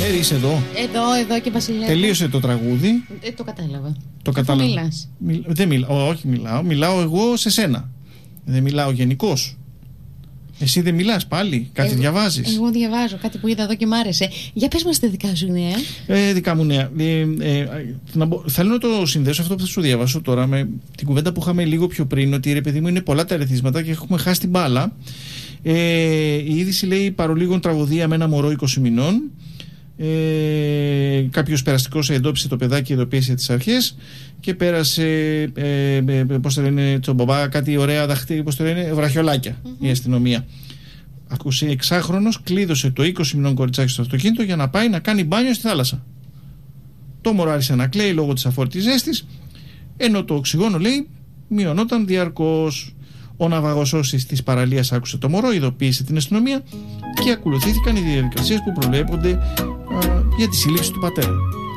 Τέρι, είσαι εδώ. Εδώ και Βασιλέα. Τελείωσε το τραγούδι. Το κατάλαβα. Το κατάλαβα. Μιλάς. Δεν μιλάω. Όχι, μιλάω. Μιλάω εγώ σε σένα. Δεν μιλάω γενικώς. Εσύ δεν μιλάς πάλι, κάτι διαβάζεις. Εγώ διαβάζω κάτι που είδα εδώ και μ' άρεσε. Για πες μας τα δικά σου νέα. Δικά μου νέα. Θέλω να το συνδέσω αυτό που θα σου διαβάσω τώρα με την κουβέντα που είχαμε λίγο πιο πριν, ότι ρε παιδί μου είναι πολλά τα ερεθίσματα και έχουμε χάσει την μπάλα. Η είδηση λέει παρολίγων τραγωδία με ένα μωρό 20 μηνών. Κάποιος περαστικός εντόπισε το παιδάκι, ειδοποίησε τις αρχές και πέρασε πώς το λένε, τον μπαμπά, κάτι ωραία δαχτή, πώς το λένε, βραχιολάκια η αστυνομία. Ακούσε 6χρονος, κλείδωσε το 20 μηνών κοριτσάκι στο αυτοκίνητο για να πάει να κάνει μπάνιο στη θάλασσα. Το μωρό άρχισε να κλαίει λόγω της αφόρητης ζέστης, ενώ το οξυγόνο, λέει, μειωνόταν διαρκώς. Ο ναυαγοσώσης της παραλίας άκουσε το μωρό, ειδοποίησε την αστυνομία και ακολουθήθηκαν οι διαδικασίες που προβλέπονται για τη σύλληψη του πατέρα.